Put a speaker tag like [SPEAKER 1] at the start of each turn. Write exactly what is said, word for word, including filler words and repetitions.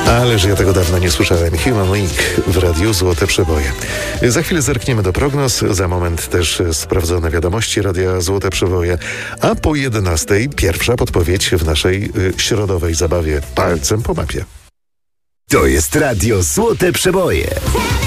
[SPEAKER 1] Ależ ja tego dawno nie słyszałem. Human League w radiu Złote Przeboje. Za chwilę zerkniemy do prognoz, za moment też sprawdzone wiadomości Radia Złote Przeboje, a po jedenastej pierwsza podpowiedź w naszej y, środowej zabawie Palcem po mapie.
[SPEAKER 2] To jest Radio Złote Przeboje.